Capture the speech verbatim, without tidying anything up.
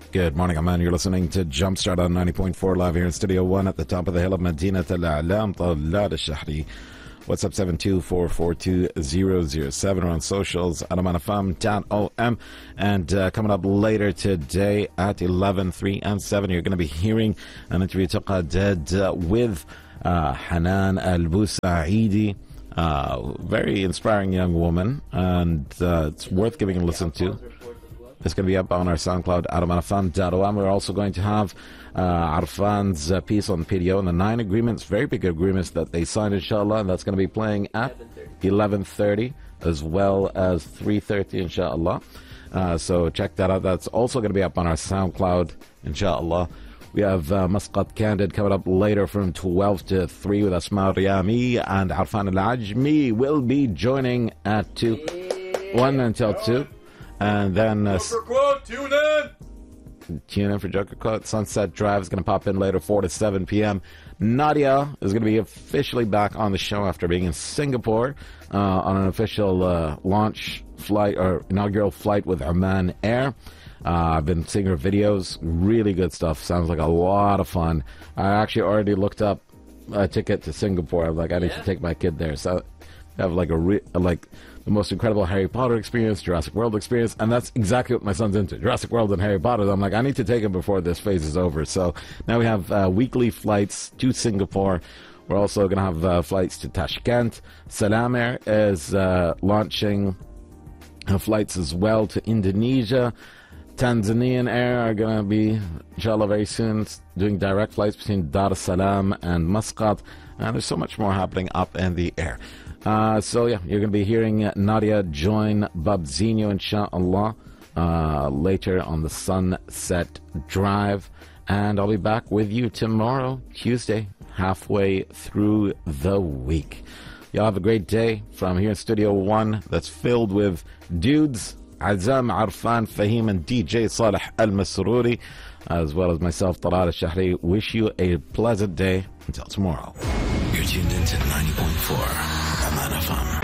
Good morning, Aman. You're listening to Jumpstart on ninety point four live here in Studio one at the top of the hill of Medina Al-A'lam, Talal Al-Shahri. What's up, seven two four four two zero zero seven, or on socials, Adaman F M dot O M. And uh, coming up later today at eleven, three, and seven, you're going to be hearing an interview uh, with uh, Hanan Al-Busaidi. Uh, very inspiring young woman, and uh, it's worth giving a listen to. It's going to be up on our SoundCloud, adaman f m dot o m. We're also going to have uh, Arfan's uh, piece on P D O and the nine agreements, very big agreements that they signed, inshallah, and that's going to be playing at eleven thirty as well as three thirty, inshallah. Uh, so check that out. That's also going to be up on our SoundCloud, inshallah. We have uh, Muscat Candid coming up later from twelve to three with Asma Riyami, and Arfan Al-Ajmi will be joining at two, one until two. And then uh, Joker Quote, tune in! Tune in for Joker Quote. Sunset Drive is going to pop in later, four to seven p.m. Nadia is going to be officially back on the show after being in Singapore uh, on an official uh, launch flight or inaugural flight with Oman Air. Uh, I've been seeing her videos. Really good stuff. Sounds like a lot of fun. I actually already looked up a ticket to Singapore. I'm like, I need yeah. to take my kid there. So I have like a re- like the most incredible Harry Potter experience, Jurassic World experience, and that's exactly what my son's into, Jurassic World and Harry Potter. I'm like, I need to take him before this phase is over. So now we have uh, weekly flights to Singapore. We're also going to have uh, flights to Tashkent. Salam Air is uh, launching uh, flights as well to Indonesia. Tanzanian Air are going to be, inshallah, very soon doing direct flights between Dar es Salaam and Muscat. And there's so much more happening up in the air. Uh, so, yeah, you're going to be hearing uh, Nadia join Babzinho, inshallah, uh, later on the Sunset Drive. And I'll be back with you tomorrow, Tuesday, halfway through the week. Y'all have a great day from here in Studio One that's filled with dudes, Azam, Arfan, Fahim, and D J Saleh Al-Masrouri, as well as myself, Talal Al-Shahri. Wish you a pleasant day. Until tomorrow. You're tuned into ninety point four Aman F M.